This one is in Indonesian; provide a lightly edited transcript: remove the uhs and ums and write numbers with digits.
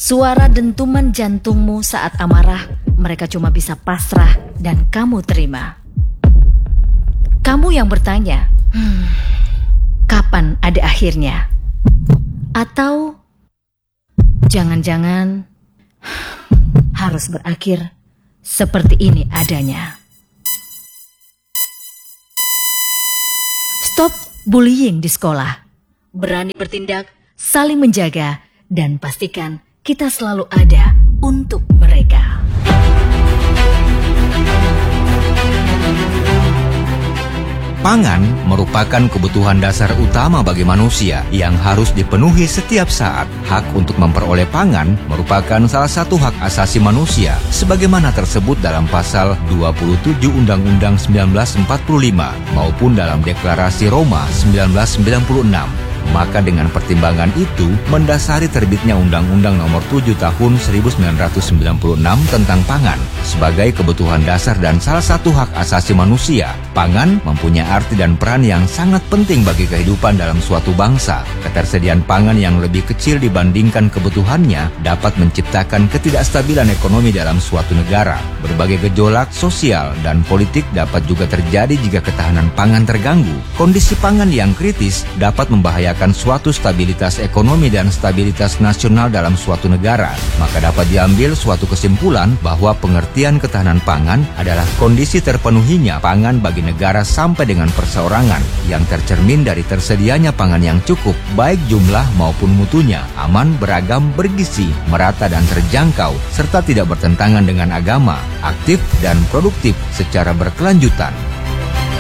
Suara dentuman jantungmu saat amarah, mereka cuma bisa pasrah dan kamu terima. Kamu yang bertanya, kapan ada akhirnya? Atau jangan-jangan harus berakhir seperti ini adanya. Stop bullying di sekolah. Berani bertindak, saling menjaga, dan pastikan kita selalu ada untuk mereka. Pangan merupakan kebutuhan dasar utama bagi manusia yang harus dipenuhi setiap saat. Hak untuk memperoleh pangan merupakan salah satu hak asasi manusia, sebagaimana tersebut dalam pasal 27 Undang-Undang 1945 maupun dalam Deklarasi Roma 1996. Maka dengan pertimbangan itu, mendasari terbitnya Undang-Undang Nomor 7 Tahun 1996 tentang pangan sebagai kebutuhan dasar dan salah satu hak asasi manusia. Pangan mempunyai arti dan peran yang sangat penting bagi kehidupan dalam suatu bangsa. Ketersediaan pangan yang lebih kecil dibandingkan kebutuhannya dapat menciptakan ketidakstabilan ekonomi dalam suatu negara. Berbagai gejolak sosial dan politik dapat juga terjadi jika ketahanan pangan terganggu. Kondisi pangan yang kritis dapat membahayakan suatu stabilitas ekonomi dan stabilitas nasional dalam suatu negara. Maka dapat diambil suatu kesimpulan bahwa pengertian ketahanan pangan adalah kondisi terpenuhinya pangan bagi negara sampai dengan perseorangan yang tercermin dari tersedianya pangan yang cukup, baik jumlah maupun mutunya, aman, beragam, bergizi, merata dan terjangkau, serta tidak bertentangan dengan agama, aktif dan produktif secara berkelanjutan.